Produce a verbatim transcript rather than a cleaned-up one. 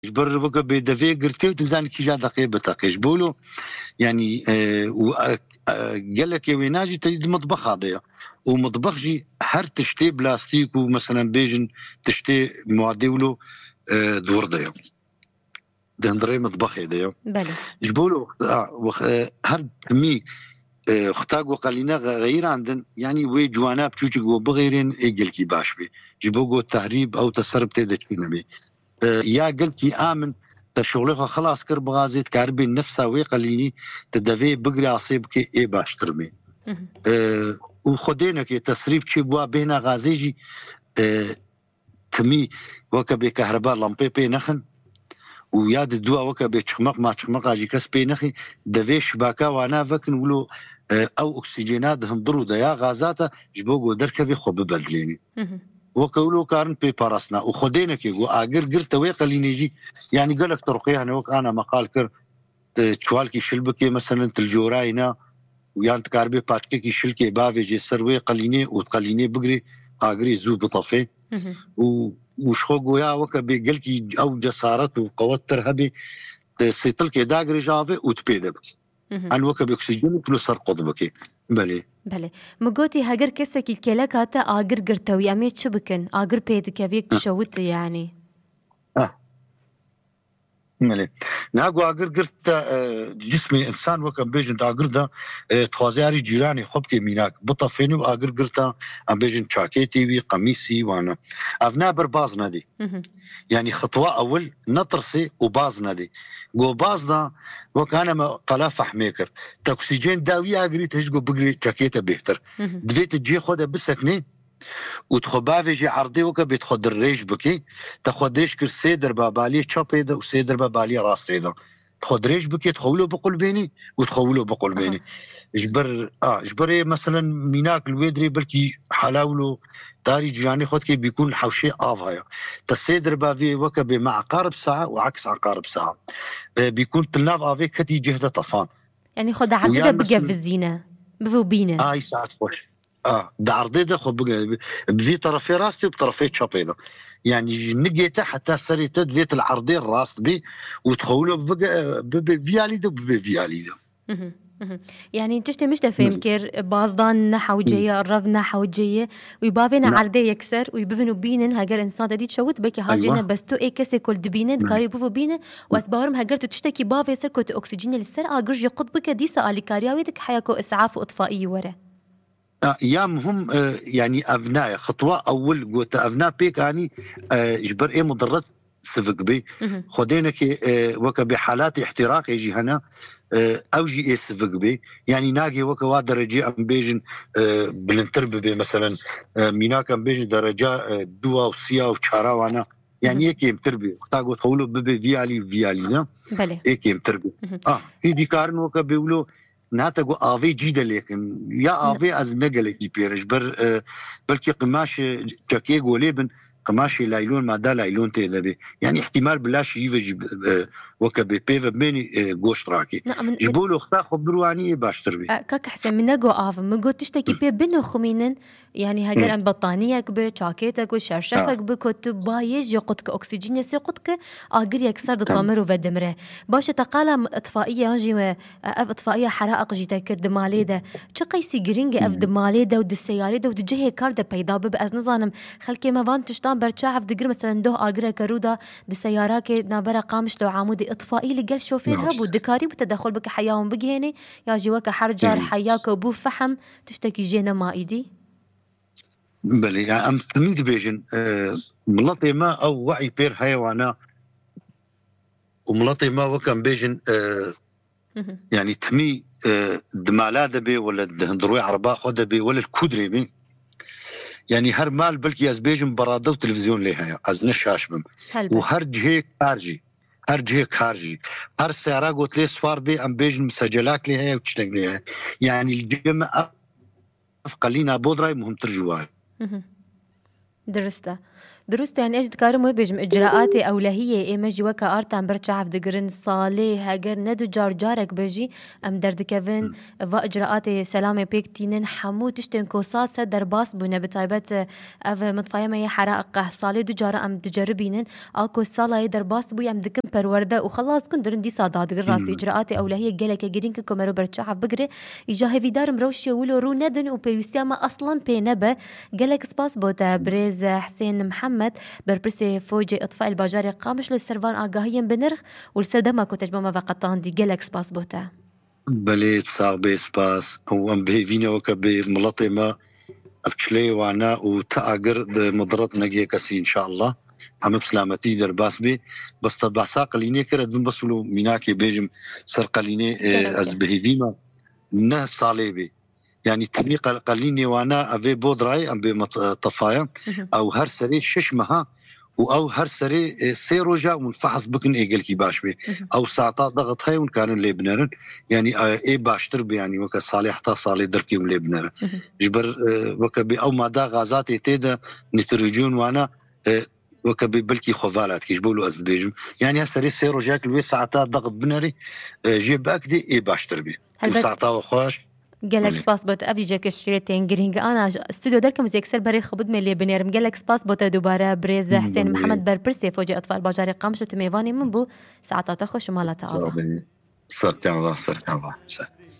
جبر بقى بدفي قرتي وتزان كي جا دقيقة بتقيش بولو يعني آه قال لك يا ويناجي تريد مطبخ هذا ومطبخ جي هر تشتي بلاستيك ومثلا بيجن تشتي معدولو آه دور ديو دهندري مطبخ ديو بله جبولو آه هر مي آه اختاق وقالينا غير عندن يعني وي جوانا بتوجك وبغيرين ايجل كي باش بي جبوغو التهريب او تسرب تيدك نبي آه يا قلتي امن تشغلها خلاص كرب غازي تكاربي نفسها ويقليني تدفي بقري عصيبك اي باش ترمي أه وخدينك تسريب شي بوا بينا غازيجي أه تمي وكا بكهرباء لامبي بي نخن وياد الدواء وكا بيتشمق ما تشمق اجي كاس بي نخي دفي شباكا وانا فكن ولو أه او اكسجينات هندرو ديا غازاتا جبوغو دركبي خو ببدليني وكولو كارن بي باراسنا وخدينك يقو اجر قرت ويقلي نيجي يعني قالك ترقيه انا وك انا مقال كر تشوالكي شلبكي مثلا تلجوراينا ويان تكاربي باتكي كي شلكي بافي جي سروي قليني وتقليني بقري اجري زو بطفي وشخو قويا وك بقلكي او جسارت وقوت ترهبي سيتلكي داغري جافي وتبيدبكي ان وك باكسجين كلو سر قطبكي بله بله مگوتی هاگر کسی که کلک هاته آگر گرتوی امی چه بکن آگر پیدا که تشوت يعني اه ملي ناقو اگر قرت جسمي انسان وكم بيجن اگر ده توازياري جيراني خبكي ميناك بطفيني واگر قرتا ام بيجن شاكيتي بي قميصي وانا افنا بربازنا دي يعني خطوه اول نطرسي وبازنا دي جو بازنا وكان قلافح ميكر تاكسيجين داوي اگري تشجو بقري شاكيته بيهتر دفيت تجي خدها بسكني وتخبافي جي عرضي وكا بيتخد الريش بكي تخد ريش كر سيدر بابالي تشابيدا وسيدر بابالي راستيدا تخد ريش بكي تخولو بقول بيني وتخولو بقول بيني جبر اه جبر مثلا ميناك الويدري بلكي حلاولو تاري جيراني خد كي بيكون حوشي آف هايا تسيدر بافي وكا مع عقارب ساعة وعكس عقارب ساعة آه بيكون تلناف افي كتي جهة طفان يعني خد عرضي بقى في الزينة بفو بينا اه يساعد خوش اه ده عرضي ده خب بذي طرفي راستي وبطرفي تشابيدا يعني نجيته حتى سريت ذيت العرضي الراس بي وتخوله بفيالي ده بفيالي ده يعني تشتي مش تفهم كير بازدان نحوجية الرب نحوجية ويبابين عرضي يكسر ويبفنوا بينن هاجر إنسان دي تشوت بكي هاجينا أيوة. بس تو إيه كسي كل دبينن كاري بوفو بينن وأسبارم هاجر تشتكي بافي سر كوت أكسجين للسر آجرج يقط بك دي سألي كاريا ويدك حياكو إسعاف وإطفائي ورا ايام هم آه يعني ابناء خطوه اول قلت ابناء بيك يعني آه جبر ايه مضرات سفك بي خدينك آه وك بحالات احتراق يجي هنا آه او جي ايه سفك بي يعني ناقي وك درجه ام بيجن آه بلنترب بي مثلا آه ميناك ام بيجن درجه آه دوا وسيا وشارا وانا يعني ايه كيم تربي تاقو تقولوا ببي فيالي فيالي بله ايه كيم تربي اه ايدي كارن وك بيقولوا ناتقو آفي جيدة لكن يا آفي از نقلك يبيرش بر آه بلكي قماش جاكيق وليبن قماشي لايلون ما دا لايلون تيدبي يعني احتمال بلاش يجي آه وكبي بيفا بيني آه قوش راكي جبولو اختا خبرواني باش تربي آه كاك حسن من نقو آف مقو تشتكي بي بينو خمينن يعني هاجر ان بطانيك بي شاكيتك وشرشفك آه. بي كتب بايج يقودك اكسجين يسيقودك اقر يكسر دطامر وفدمره باش تقال اطفائيه انجي اطفائيه حرائق جيتا كرد مالي ده شقي سيجرينج اف دمالي ده ود السياره ده ود جهه كارد بيدا باز نظام خلكي ما فان تشتان برشاعف دقر مثلا ده اقر كرودا د سيارات نابره قامش لو عمود اطفائي لقال شوفير هب ودكاري بتدخل بك حياهم بقهني يا جواك حرجر حياك وبو فحم تشتكي جينا ما ايدي بلي يعني ام تميد بيجن أه ملطي ما او وعي بير حيوانا وملطي ما وكان بيجن أه يعني تمي أه دمالا دبي ولا دهندروي عربا خود بي ولا الكودري بي يعني هر مال بلكي از بيجن برادو تلفزيون ليها از نشاش بم وهر جهه كارجي هر جهه كارجي هر سيارة قلت لي سوار بي ام بيجن مسجلات ليها وتشتغل ليها يعني الجمع افقلينا بودراي مهم ترجواي درسته درست يعني ايش دكارم وبيجم اجراءات اولهيه اي مجي وكا ارتان برچاف دگرن صالح هاگر ندو جار جارك بجي ام درد كيفن و اجراءات سلام بيكتينن حمو تشتن كوسات سدر باس بونه بتايبت اف متفاهمه حرائق صالح دو جار ام تجربينن اكو صاله در باس بو ام دكم پرورده وخلاص كن درن دي صادا دگر راسي اجراءات اولهيه گلك گرين كومرو برچاف بگره ايجا هيدار مروشي ولو رو ندن و بيوستيما اصلا بينبه گلك سپاس بوتا بريز حسين محمد برپرسی فوج اطفاء الباجار قامش للسرفان آگاهیم بنرخ والسردما کو تجمع وقتان دی گلک سپاس بوتا بليت صاحب سپاس وام بهيفينا وكبي ملطمه افشلي وانا وتاجر مضرات نجي كسي ان شاء الله هم بسلامتي در باس بي بس طبع ساقليني كرد من بسلو ميناكي بيجم سرقليني از بهيفينا نه صالبي يعني تطبيق قليني وانا افي بودراي ام بطفايا او هر سري ششمها او هر سري سيروجا منفحص بكن ايجل كي باش بي او ساعتا ضغط هاي وكانوا اللي بنرن يعني اي باشتر يعني وك صالح تا صالح دركي اللي بنرن جبر وك بي او مادا غازات تيدا نيتروجين وانا وك بلكي خوفالات كي جبولوا از بيجم يعني سري سيروجا كل ساعتا ضغط بنري جيب اكدي اي باشتر بي ساعتا وخاش گلک سپاس بوت افی جکش شریتین گرینگ آنا استودیو درکم از یکسر برای خبود ملی بنیرم گلک سپاس بوت دوباره برز حسین محمد برپرسی فوج اطفال باجار قامش تو میوانی من بو ساعات خوش مالات آوا سرتان الله سرتان الله